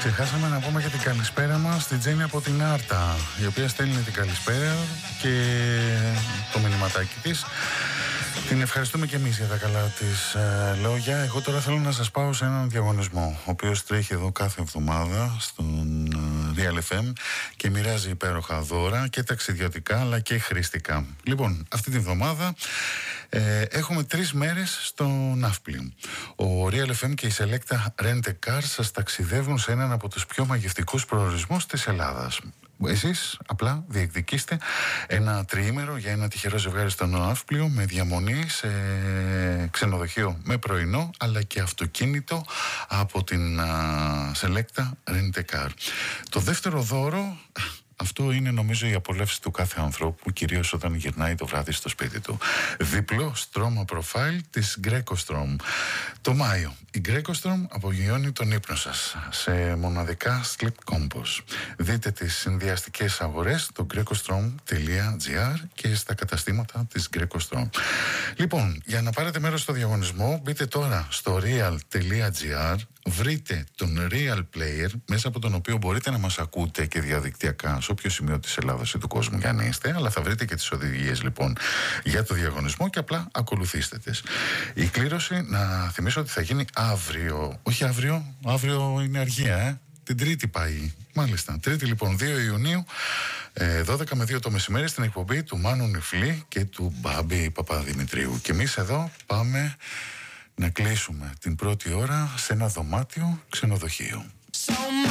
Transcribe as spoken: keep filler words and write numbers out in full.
Ξεχάσαμε να πούμε και την καλησπέρα μας στην Τζέννη από την Άρτα, η οποία στέλνει την καλησπέρα και το μηνυματάκι της. Την ευχαριστούμε και εμείς για τα καλά της ε, λόγια. Εγώ τώρα θέλω να σας πάω σε έναν διαγωνισμό, ο οποίος τρέχει εδώ κάθε εβδομάδα στον ε, Real εφ εμ και μοιράζει υπέροχα δώρα και ταξιδιωτικά αλλά και χρηστικά. Λοιπόν, αυτή τη εβδομάδα ε, έχουμε τρεις μέρες στο Ναύπλιο. Ο Real εφ εμ και η Selecta Rent a Car σας ταξιδεύουν σε έναν από τους πιο μαγευτικούς προορισμούς της Ελλάδας. Εσείς απλά διεκδικήστε ένα τριήμερο για ένα τυχερό ζευγάρι στο Ναύπλιο με διαμονή σε ξενοδοχείο με πρωινό αλλά και αυτοκίνητο από την uh, Selecta Rent a Car. Το δεύτερο δώρο, αυτό είναι νομίζω η απολαύση του κάθε ανθρώπου, κυρίως όταν γυρνάει το βράδυ στο σπίτι του. Διπλό στρώμα προφάιλ της Greco-Strom. Το Μάιο η Greco-Strom απογειώνει τον ύπνο σας σε μοναδικά sleep compos. Δείτε τις συνδυαστικές αγορές στο greco-strom τελεία gr και στα καταστήματα της Greco-Strom. Λοιπόν, για να πάρετε μέρος στο διαγωνισμό μπείτε τώρα στο real τελεία gr, βρείτε τον Real Player μέσα από τον οποίο μπορείτε να μας ακούτε και διαδικτυακά σε όποιο σημείο της Ελλάδας ή του κόσμου για να είστε, αλλά θα βρείτε και τις οδηγίες λοιπόν για το διαγωνισμό και απλά ακολουθήστε τις. Η κλήρωση, να θυμίσω ότι θα γίνει αύριο, όχι αύριο, αύριο είναι αργία, ε. Την Τρίτη πάει, μάλιστα. Τρίτη λοιπόν, δύο Ιουνίου, δώδεκα με δύο το μεσημέρι, στην εκπομπή του Μάνου Νιφλή και του Μπάμπη Παπαδημητρίου. Και εμείς εδώ πάμε να κλείσουμε την πρώτη ώρα σε ένα δωμάτιο ξενοδοχείο.